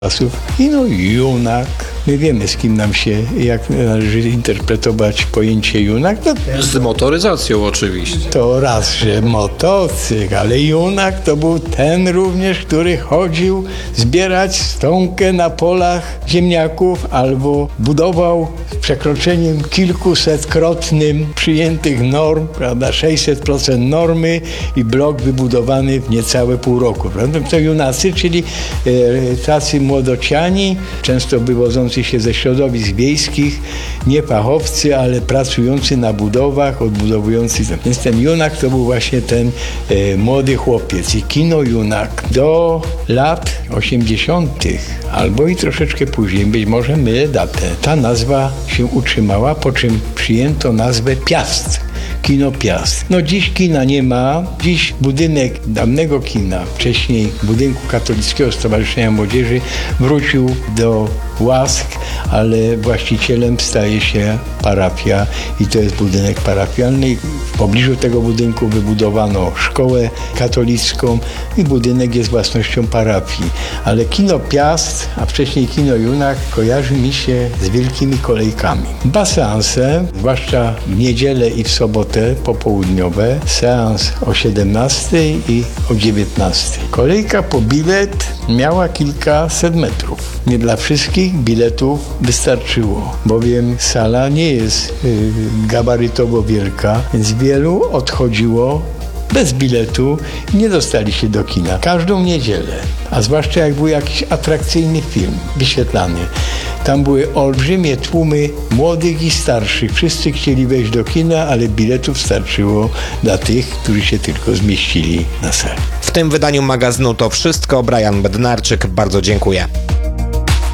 I no Junak. My wiemy, z kim nam się, jak należy interpretować pojęcie junak. Z motoryzacją oczywiście. To raz, że motocykl, ale junak to był ten również, który chodził zbierać stonkę na polach ziemniaków albo budował z przekroczeniem kilkusetkrotnym przyjętych norm, prawda, 600% normy i blok wybudowany w niecałe pół roku. Prawda? To junacy, czyli tacy młodociani, często wywodzący się ze środowisk wiejskich, nie fachowcy, ale pracujący na budowach, odbudowujący. Więc ten junak to był właśnie ten młody chłopiec. I kino junak do lat 80. albo i troszeczkę później, być może mylę datę, ta nazwa się utrzymała, po czym przyjęto nazwę Piast. Kino Piast. No dziś kina nie ma. Dziś budynek dawnego kina, wcześniej budynku Katolickiego Stowarzyszenia Młodzieży, wrócił do łask, ale właścicielem staje się parafia i to jest budynek parafialny. W pobliżu tego budynku wybudowano szkołę katolicką i budynek jest własnością parafii. Ale kino Piast, a wcześniej kino Junak kojarzy mi się z wielkimi kolejkami. Dwa seanse, zwłaszcza w niedzielę i w sobotę popołudniowe, seans o 17 i o 19. Kolejka po bilet miała kilkaset metrów. Nie dla wszystkich biletów wystarczyło, bowiem sala nie jest gabarytowo wielka, więc wielu odchodziło bez biletu i nie dostali się do kina. Każdą niedzielę, a zwłaszcza jak był jakiś atrakcyjny film wyświetlany. Tam były olbrzymie tłumy młodych i starszych. Wszyscy chcieli wejść do kina, ale biletów starczyło dla tych, którzy się tylko zmieścili na sali. W tym wydaniu magazynu to wszystko. Brian Bednarczyk, bardzo dziękuję.